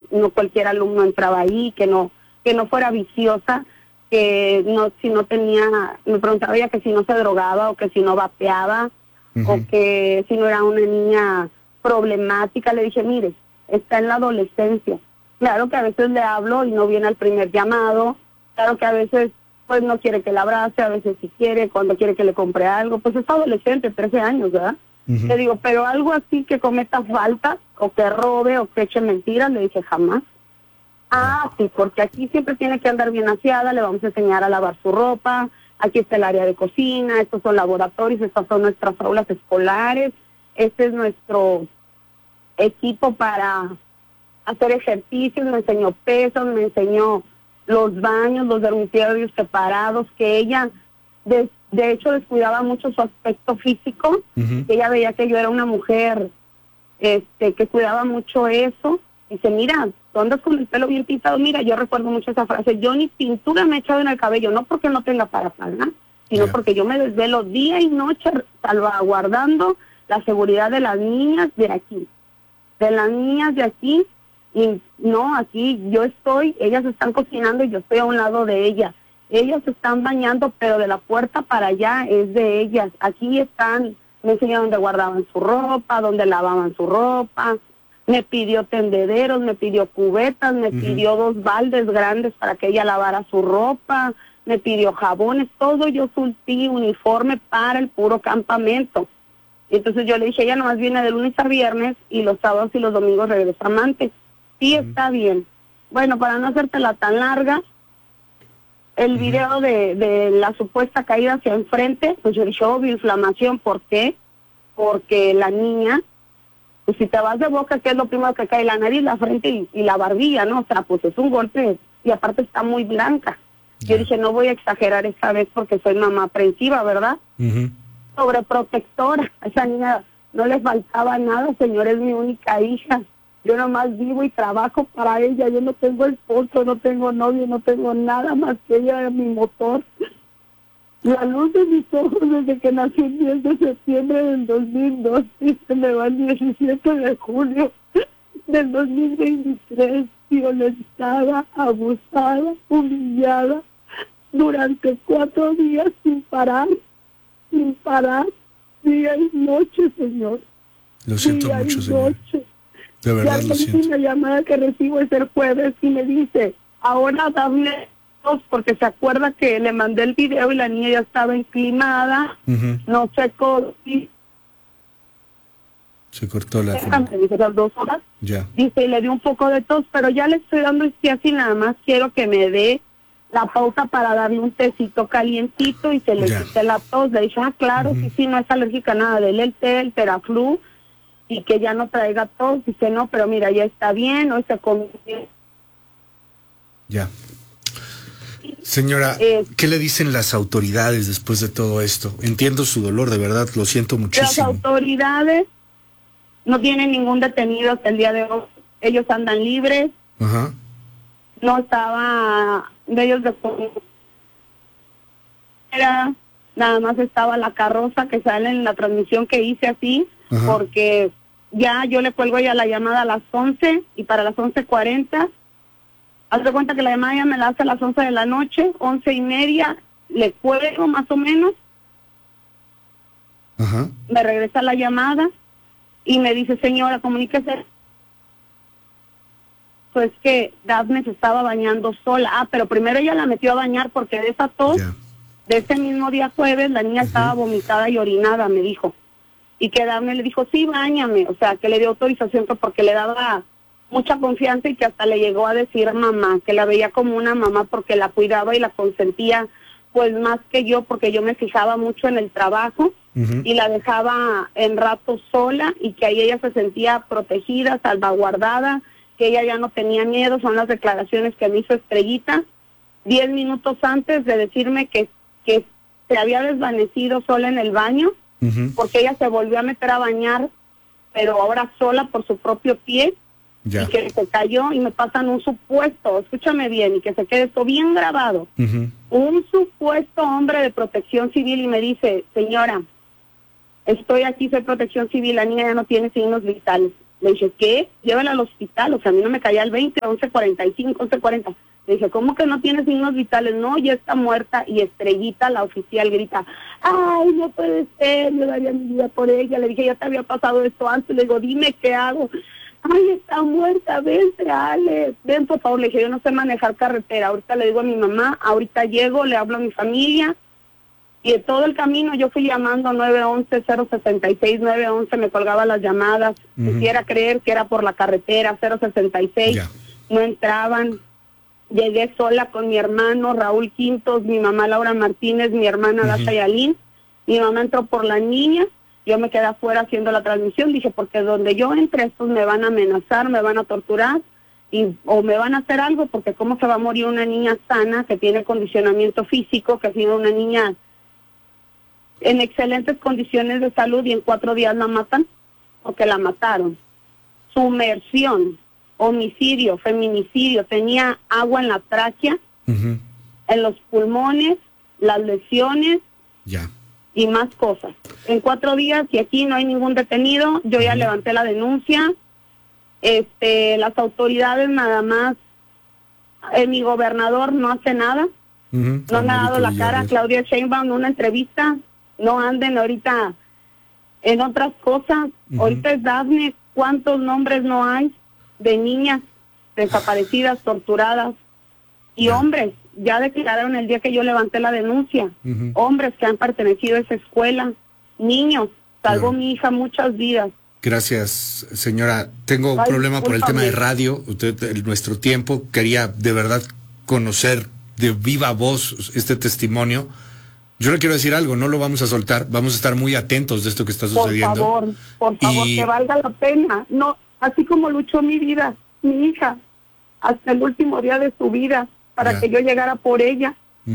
no cualquier alumno entraba ahí, que no fuera viciosa, que no, si no tenía, me preguntaba ella que si no se drogaba o que si no vapeaba, o que si no era una niña problemática. Le dije, mire, está en la adolescencia. Claro que a veces le hablo y no viene al primer llamado, claro que a veces pues no quiere que la abrace, a veces sí quiere, cuando quiere que le compre algo, pues es adolescente, 13 años, ¿verdad? Le digo, pero algo así que cometa falta, o que robe, o que eche mentiras, le dije, jamás. Ah, sí, porque aquí siempre tiene que andar bien aseada, le vamos a enseñar a lavar su ropa, aquí está el área de cocina, estos son laboratorios, estas son nuestras aulas escolares, este es nuestro equipo para hacer ejercicios, me enseñó pesos, me enseñó los baños, los dormitorios separados, que ella de hecho descuidaba mucho su aspecto físico, que ella veía que yo era una mujer que cuidaba mucho eso. Dice, mira, tú andas con el pelo bien pintado. Mira, yo recuerdo mucho esa frase, yo ni pintura me he echado en el cabello, no porque no tenga parafernalia, sino porque yo me desvelo día y noche salvaguardando la seguridad de las niñas de aquí. Y no, aquí yo estoy, ellas están cocinando y yo estoy a un lado de ellas. Ellas se están bañando, pero de la puerta para allá es de ellas. Aquí están, me enseñó dónde guardaban su ropa, dónde lavaban su ropa. Me pidió tendederos, me pidió cubetas, me pidió 2 baldes grandes para que ella lavara su ropa, me pidió jabones, todo yo surtí uniforme para el puro campamento. Y entonces yo le dije, ella nomás viene de lunes a viernes y los sábados y los domingos regresa amante. Sí, está bien. Bueno, para no hacértela tan larga, el video de la supuesta caída hacia enfrente, pues yo dije, obvio, inflamación. ¿Por qué? Porque la niña, pues si te vas de boca, ¿qué es lo primero que cae? La nariz, la frente y la barbilla, ¿no? O sea, pues es un golpe y aparte está muy blanca. Yo dije, no voy a exagerar esta vez porque soy mamá aprensiva, ¿verdad? Sobreprotectora. A esa niña no le faltaba nada, señor, es mi única hija. Yo nomás vivo y trabajo para ella. Yo no tengo esposo, no tengo novio, no tengo nada más que ella, mi motor. La luz de mis ojos desde que nací el 10 de septiembre del 2002 y se me va el 17 de julio del 2023, violentada, abusada, humillada, durante 4 días sin parar, día y noche, señor. Lo siento día mucho, y señor. noche. De verdad La lo siento. última llamada que recibo es el jueves y me dice, ahora dame dos, porque se acuerda que le mandé el video y la niña ya estaba inclinada, no secó, se cortó la me dice las 2 horas, ya. dice, y le di un poco de tos, pero ya le estoy dando este así, nada más quiero que me dé la pauta para darle un tecito calientito y se le quite la tos. Le dije, claro, sí, no es alérgica a nada, dele el té, el Teraflu, y que ya no traiga tos. Dice, no, pero mira, ya está bien, hoy se comió. Ya. Señora, ¿qué le dicen las autoridades después de todo esto? Entiendo su dolor, de verdad, lo siento muchísimo. Las autoridades no tienen ningún detenido hasta el día de hoy. Ellos andan libres. No estaba de ellos de era, nada más estaba la carroza que sale en la transmisión que hice así, porque ya yo le cuelgo ya la llamada a las 11 y para las 11:40, haz de cuenta que la llamada ya me la hace a las 11 de la noche, 11:30, le cuelgo más o menos, me regresa la llamada y me dice, señora, comuníquese. Pues que Daphne se estaba bañando sola. Pero primero ella la metió a bañar porque de esa tos, de ese mismo día jueves, la niña estaba vomitada y orinada, me dijo. Y que Daphne le dijo, sí, báñame. O sea, que le dio autorización porque le daba mucha confianza y que hasta le llegó a decir mamá, que la veía como una mamá porque la cuidaba y la consentía, pues más que yo, porque yo me fijaba mucho en el trabajo y la dejaba en ratos sola y que ahí ella se sentía protegida, salvaguardada, que ella ya no tenía miedo. Son las declaraciones que me hizo Estrellita 10 minutos antes de decirme que se había desvanecido sola en el baño, porque ella se volvió a meter a bañar, pero ahora sola por su propio pie, y que se cayó, y me pasan un supuesto, escúchame bien, y que se quede esto bien grabado, un supuesto hombre de protección civil, y me dice, señora, estoy aquí, soy protección civil, la niña ya no tiene signos vitales. Le dije, ¿qué? Llévala al hospital. O sea, a mí no me caía el 20, 11:45, 11:40. Le dije, ¿cómo que no tiene signos vitales? No, ya está muerta. Y Estrellita, la oficial, grita, ay, no puede ser, yo daría mi vida por ella. Le dije, ya te había pasado esto antes. Le digo, dime qué hago. Ay, está muerta, vente, Alex, ven por favor. Le dije, yo no sé manejar carretera. Ahorita le digo a mi mamá, ahorita llego, le hablo a mi familia. Y en todo el camino yo fui llamando 911, 066, 911, me colgaba las llamadas. Quisiera creer que era por la carretera, 066, no entraban. Llegué sola con mi hermano Raúl Quintos, mi mamá Laura Martínez, mi hermana Daza Yalín. Mi mamá entró por la niña, yo me quedé afuera haciendo la transmisión. Dije, porque donde yo entre, estos me van a amenazar, me van a torturar o me van a hacer algo, porque cómo se va a morir una niña sana, que tiene condicionamiento físico, que ha sido una niña en excelentes condiciones de salud y en 4 días la matan, o que la mataron. Sumersión, homicidio, feminicidio, tenía agua en la tráquea, en los pulmones, las lesiones y más cosas. En 4 días, y aquí no hay ningún detenido, yo ya levanté la denuncia. Las autoridades nada más, mi gobernador no hace nada, no me ha dado la cara. Claudia Sheinbaum en una entrevista, no anden ahorita en otras cosas. Ahorita es Dafne, ¿cuántos nombres no hay de niñas desaparecidas, torturadas? Y hombres, ya declararon el día que yo levanté la denuncia, hombres que han pertenecido a esa escuela, niños, salvó mi hija muchas vidas. Gracias, señora. Tengo un problema por el tema de radio. Nuestro tiempo, quería de verdad conocer de viva voz este testimonio. Yo le quiero decir algo, no lo vamos a soltar, vamos a estar muy atentos de esto que está sucediendo. Por favor, que valga la pena. No, así como luchó mi vida, mi hija, hasta el último día de su vida, para que yo llegara por ella.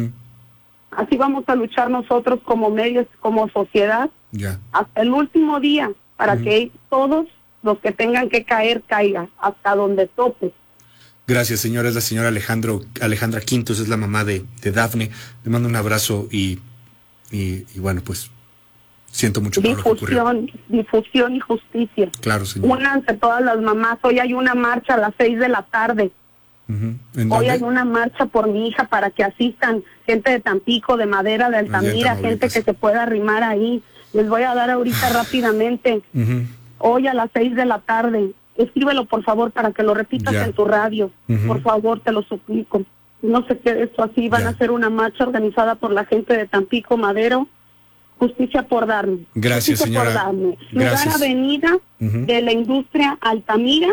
Así vamos a luchar nosotros como medios, como sociedad, hasta el último día, para que todos los que tengan que caer, caigan, hasta donde tope. Gracias, señora. Es la señora Alejandra Quintos, es la mamá de Dafne. Le mando un abrazo y bueno, pues siento mucho por lo que ocurrió. Difusión y justicia. Claro, señora. Únanse todas las mamás. Hoy hay una marcha a las 6 de la tarde. Hoy hay una marcha por mi hija para que asistan gente de Tampico, de Madera, de Altamira, gente que se pueda arrimar ahí. Les voy a dar ahorita rápidamente. Hoy a las 6 de la tarde. Escríbelo, por favor, para que lo repitas en tu radio. Por favor, te lo suplico. No se quede esto así. Van a hacer una marcha organizada por la gente de Tampico, Madero. Justicia por darme. Gracias, justicia señora. Por darme. Gracias. Lugar Avenida de la Industria Altamira,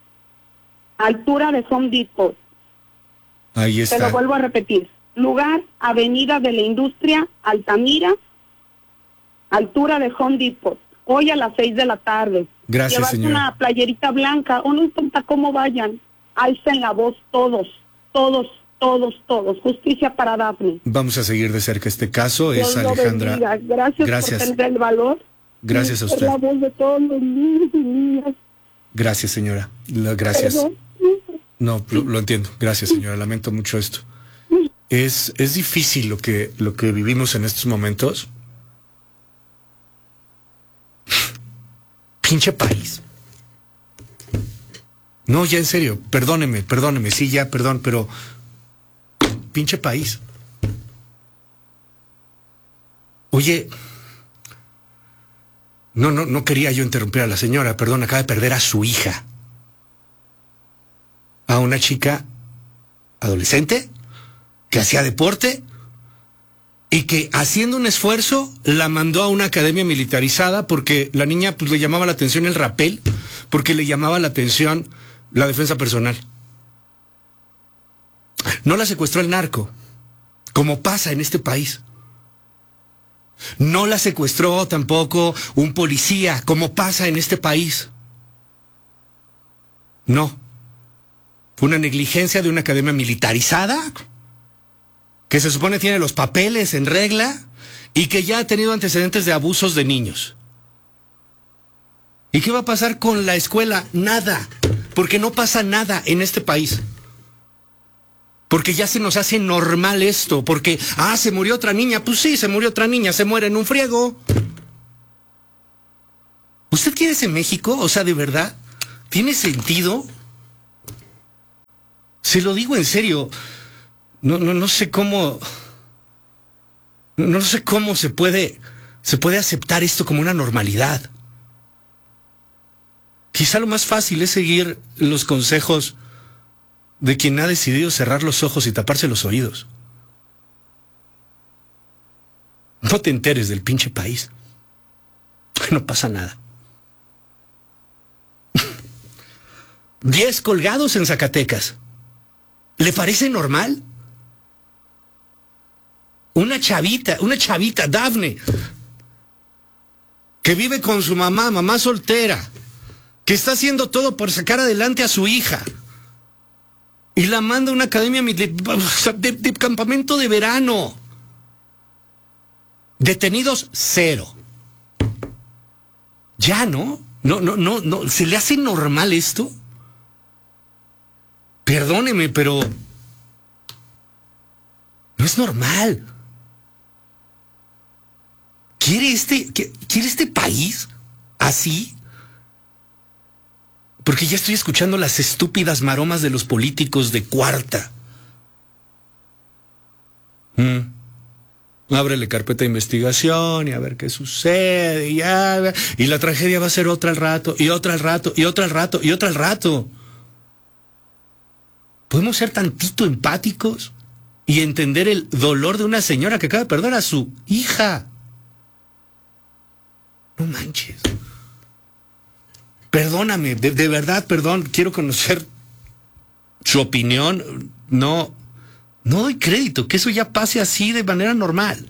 altura de Home Depot. Ahí está. Te lo vuelvo a repetir. Lugar Avenida de la Industria Altamira, altura de Home Depot. Hoy a las 6 de la tarde. Gracias, Llevarte señora. una playerita blanca, o no importa cómo vayan, alcen la voz todos. Justicia para Dafne. Vamos a seguir de cerca este caso. Es Alejandra. Gracias por tener el valor. Gracias a usted. La voz de todos los niños y niñas. Gracias, señora. Gracias. Perdón. No, lo entiendo. Gracias, señora. Lamento mucho esto. Es difícil lo que vivimos en estos momentos. Pinche país. No, ya en serio, perdóneme, sí, ya, perdón, pero pinche país. Oye, no quería yo interrumpir a la señora, perdón, acaba de perder a su hija. A una chica adolescente que hacía deporte y que haciendo un esfuerzo la mandó a una academia militarizada porque la niña pues le llamaba la atención el rapel, porque le llamaba la atención la defensa personal. No la secuestró el narco, como pasa en este país. No la secuestró tampoco un policía, como pasa en este país. No. Fue una negligencia de una academia militarizada que se supone tiene los papeles en regla y que ya ha tenido antecedentes de abusos de niños. ¿Y qué va a pasar con la escuela? Nada, porque no pasa nada en este país. Porque ya se nos hace normal esto, porque, se murió otra niña, pues sí, se murió otra niña, se muere en un friego. ¿Usted quiere ese México? O sea, ¿de verdad? ¿Tiene sentido? Se lo digo en serio. No sé cómo... No sé cómo se puede aceptar esto como una normalidad. Quizá lo más fácil es seguir los consejos de quien ha decidido cerrar los ojos y taparse los oídos. No te enteres del pinche país. No pasa nada. 10 colgados en Zacatecas. ¿Le parece normal? Una chavita, Dafne, que vive con su mamá soltera, que está haciendo todo por sacar adelante a su hija, y la manda a una academia de campamento de verano. Detenidos 0. Ya, ¿no? No. ¿Se le hace normal esto? Perdóneme, pero no es normal. ¿Quiere este país así? Porque ya estoy escuchando las estúpidas maromas de los políticos de cuarta. Ábrele carpeta de investigación y a ver qué sucede. Y la tragedia va a ser otra al rato, y otra al rato, y otra al rato, y otra al rato. ¿Podemos ser tantito empáticos y entender el dolor de una señora que acaba de perder a su hija? No manches. Perdóname, de verdad, perdón, quiero conocer su opinión. No doy crédito que eso ya pase así de manera normal.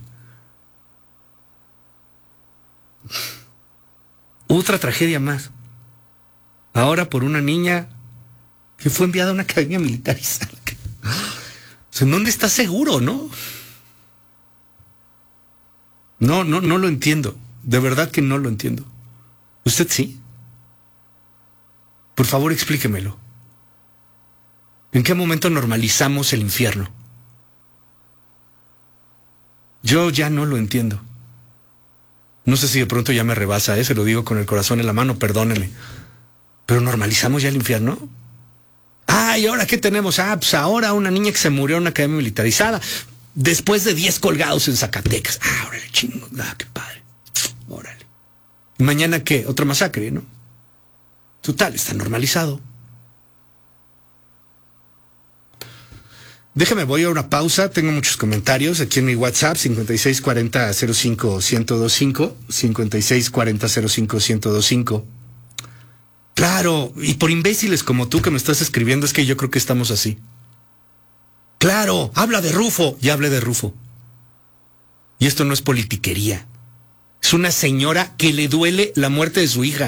Otra tragedia más. Ahora por una niña que fue enviada a una academia militarizada. O sea, ¿en dónde está seguro, no? No lo entiendo. De verdad que no lo entiendo. ¿Usted sí? Por favor, explíquemelo. ¿En qué momento normalizamos el infierno? Yo ya no lo entiendo. No sé si de pronto ya me rebasa, se lo digo con el corazón en la mano, perdóneme. ¿Pero normalizamos ya el infierno? ¿Y ahora qué tenemos? Pues ahora una niña que se murió en una academia militarizada después de 10 colgados en Zacatecas. Órale, chingo, qué padre. Órale. ¿Y mañana qué? Otra masacre, ¿no? Total, está normalizado. Déjame, voy a una pausa. Tengo muchos comentarios aquí en mi WhatsApp, 5640-05-1025, 5640-05-1025. Claro, y por imbéciles como tú que me estás escribiendo, es que yo creo que estamos así. Claro, habla de Rufo. Ya hablé de Rufo. Y esto no es politiquería. Es una señora que le duele la muerte de su hija.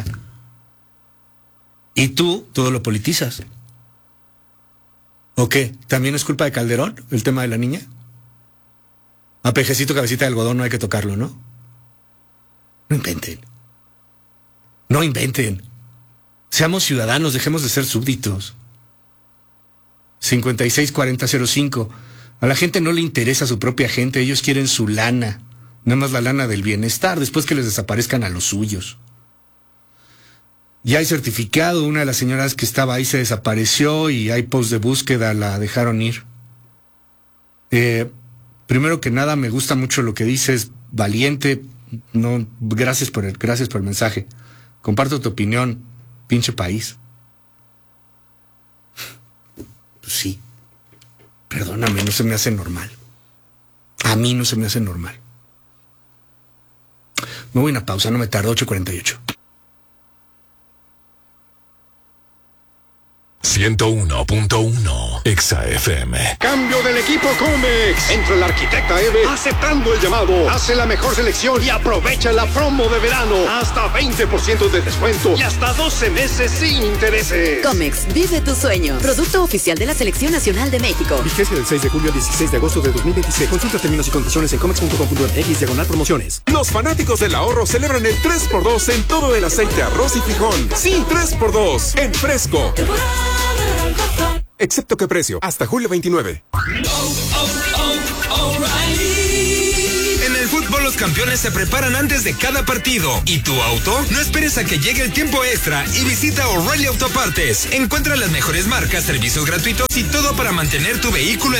Y tú todo lo politizas. ¿O qué? ¿También es culpa de Calderón el tema de la niña? A pejecito cabecita de algodón no hay que tocarlo, ¿no? No inventen. No inventen. Seamos ciudadanos, dejemos de ser súbditos. 564005. A la gente no le interesa su propia gente, ellos quieren su lana. Nada más la lana del bienestar, después que les desaparezcan a los suyos. Ya hay certificado, una de las señoras que estaba ahí se desapareció y hay post de búsqueda, la dejaron ir. Primero que nada, me gusta mucho lo que dices, valiente. No, gracias por el mensaje. Comparto tu opinión, pinche país. Pues sí. Perdóname, no se me hace normal. A mí no se me hace normal. Me voy a una pausa, no me tardo, 8:48. 101.1 Exa FM. Cambio del equipo Comex. Entra el arquitecta Eve aceptando el llamado. Hace la mejor selección y aprovecha la promo de verano. Hasta 20% de descuento y hasta 12 meses sin intereses. Comex, vive tu sueño. Producto oficial de la Selección Nacional de México. Vigencia del 6 de julio al 16 de agosto de 2026. Consulta términos y condiciones en comex.com.mx/promociones. Los fanáticos del ahorro celebran el 3x2 en todo el aceite, arroz y frijol. Sí, 3x2 en Fresco. Excepto que precio, hasta julio 29. En el fútbol los campeones se preparan antes de cada partido. ¿Y tu auto? No esperes a que llegue el tiempo extra y visita O'Reilly Autopartes. Encuentra las mejores marcas, servicios gratuitos y todo para mantener tu vehículo